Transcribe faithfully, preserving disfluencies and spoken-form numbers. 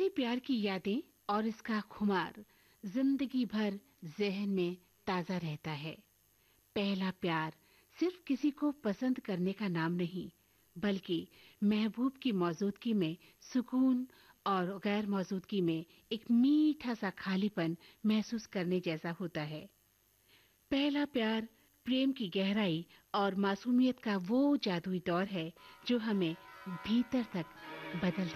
पहले प्यार की यादें और इसका खुमार जिंदगी भर जहन में ताजा रहता है। पहला प्यार सिर्फ किसी को पसंद करने का नाम नहीं, बल्कि महबूब की मौजूदगी में सुकून और गैर मौजूदगी में एक मीठा सा खालीपन महसूस करने जैसा होता है। पहला प्यार प्रेम की गहराई और मासूमियत का वो जादुई दौर है जो हमें भीतर तक बदल